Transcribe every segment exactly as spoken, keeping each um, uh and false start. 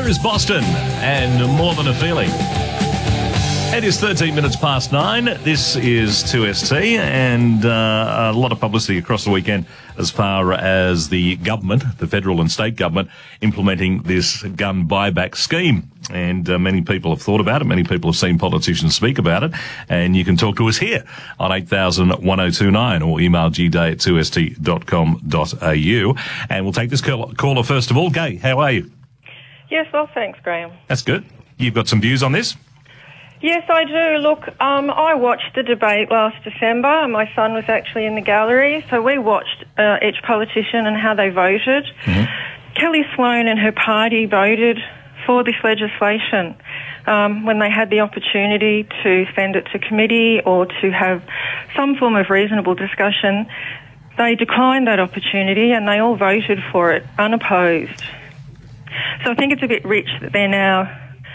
is Boston and More Than a Feeling. It is thirteen minutes past nine. This is two S T, and uh, a lot of publicity across the weekend as far as the government, the federal and state government, implementing this gun buyback scheme. And uh, many people have thought about it. Many people have seen politicians speak about it. And you can talk to us here on eight thousand one oh two nine or email g day at two s t dot com dot a u. And we'll take this call- caller first of all. Gay, how are you? Yes, well, thanks, Graham. That's good. You've got some views on this? Yes, I do. Look, um, I watched the debate last December. My son was actually in the gallery, so we watched uh, each politician and how they voted. Mm-hmm. Kelly Sloan and her party voted for this legislation um, when they had the opportunity to send it to committee or to have some form of reasonable discussion. They declined that opportunity and they all voted for it unopposed. So I think it's a bit rich that they're now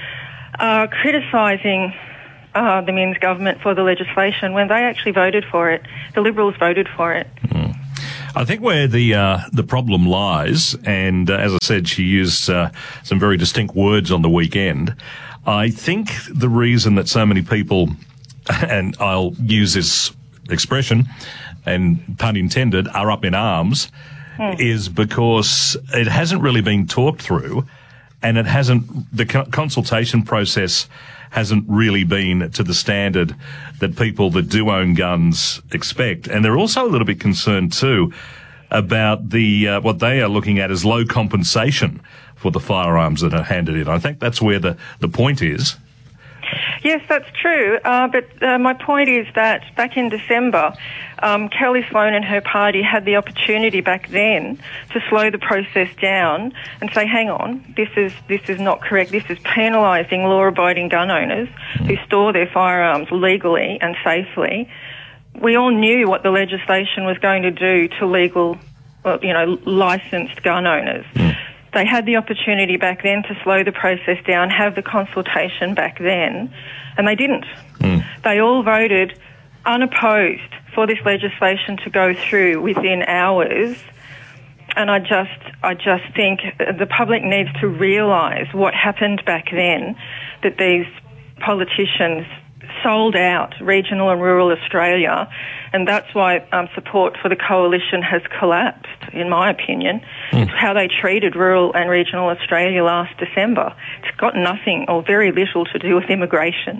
uh, criticising uh, the Minns government for the legislation when they actually voted for it. The Liberals voted for it. Mm. I think where the uh, the problem lies, and uh, as I said, she used uh, some very distinct words on the weekend. I think the reason that so many people, and I'll use this expression, and pun intended, are up in arms, mm. is because it hasn't really been talked through, and it hasn't, the consultation process hasn't really been to the standard that people that do own guns expect. And they're also a little bit concerned too about the uh, what they are looking at as low compensation for the firearms that are handed in. I think that's where the, the point is. Yes, that's true. Uh, but uh, my point is that back in December, um, Kelly Sloan and her party had the opportunity back then to slow the process down and say, hang on, this is this is not correct. This is penalising law-abiding gun owners who store their firearms legally and safely. We all knew what the legislation was going to do to legal, well, you know, licensed gun owners. They had the opportunity back then to slow the process down, have the consultation back then, and they didn't. Mm. They all voted unopposed for this legislation to go through within hours. And I just, I just think the public needs to realise what happened back then, that these politicians sold out regional and rural Australia, and that's why um, support for the coalition has collapsed, in my opinion. Mm. It's how they treated rural and regional Australia last December. It's got nothing or very little to do with immigration.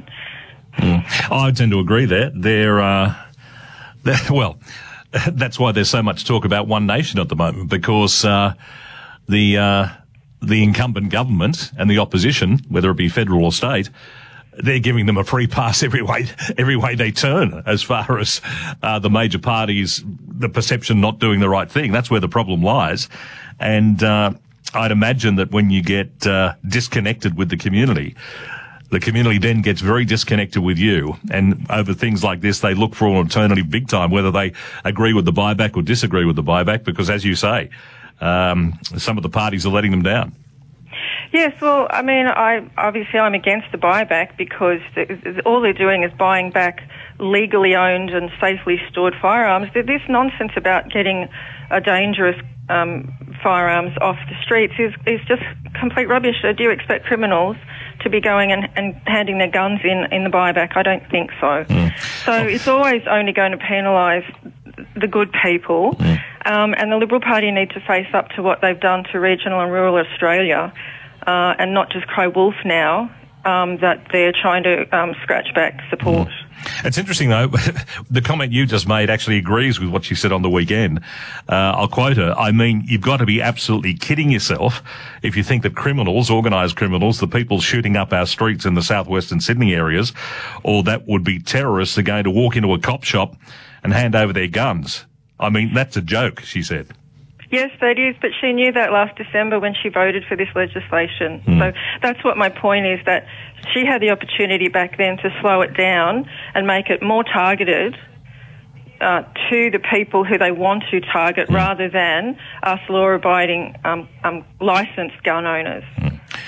Mm. I tend to agree there. They're, uh, they're, well, that's why there's so much talk about one nation at the moment, because uh, the uh, the incumbent government and the opposition, whether it be federal or state, they're giving them a free pass every way, every way they turn, as far as uh, the major parties, the perception not doing the right thing. That's where the problem lies. And uh, I'd imagine that when you get uh, disconnected with the community, the community then gets very disconnected with you. And over things like this, they look for an alternative big time, whether they agree with the buyback or disagree with the buyback, because, as you say, um, some of the parties are letting them down. Yes, well, I mean, I obviously I'm against the buyback because all they're doing is buying back legally owned and safely stored firearms. This nonsense about getting a dangerous um, firearms off the streets is, is just complete rubbish. Do you expect criminals to be going and, and handing their guns in, in the buyback? I don't think so. Mm. So oh. It's always only going to penalise the good people. Mm. Um, and the Liberal Party need to face up to what they've done to regional and rural Australia. Uh, and not just cry wolf now, um, that they're trying to um, scratch back support. Mm. It's interesting, though, the comment you just made actually agrees with what she said on the weekend. Uh, I'll quote her. I mean, you've got to be absolutely kidding yourself if you think that criminals, organised criminals, the people shooting up our streets in the southwestern Sydney areas, or that would be terrorists, are going to walk into a cop shop and hand over their guns. I mean, that's a joke, she said. Yes, that is, but she knew that last December when she voted for this legislation. Mm. So that's what my point is, that she had the opportunity back then to slow it down and make it more targeted uh, to the people who they want to target mm. rather than us law-abiding um, um, licensed gun owners. Mm.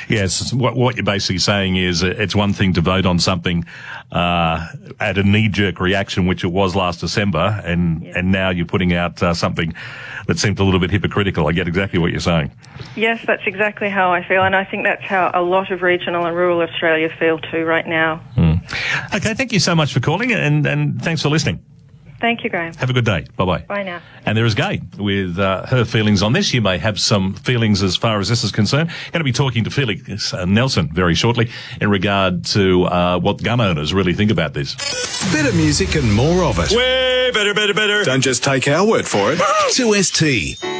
Yes, what, what you're basically saying is it's one thing to vote on something uh, at a knee-jerk reaction, which it was last December, and, yeah. and now you're putting out uh, something that seemed a little bit hypocritical. I get exactly what you're saying. Yes, that's exactly how I feel, and I think that's how a lot of regional and rural Australia feel too right now. Mm. Okay, thank you so much for calling, and, and thanks for listening. Thank you, Graham. Have a good day. Bye-bye. Bye now. And there is Gay with uh, her feelings on this. You may have some feelings as far as this is concerned. Going to be talking to Felix uh, Nelson very shortly in regard to uh, what gun owners really think about this. Better music and more of it. Way better, better, better. Don't just take our word for it. two S T.